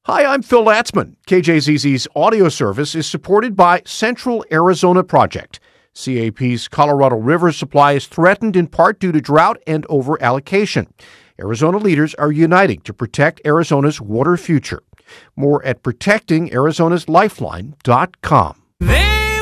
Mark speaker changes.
Speaker 1: Hi, I'm Phil Latzman. KJZZ's audio service is supported by Central Arizona Project. CAP's Colorado River supply is threatened in part due to drought and over-allocation. Arizona leaders are uniting to protect Arizona's water future. More at protectingarizona's lifeline.com.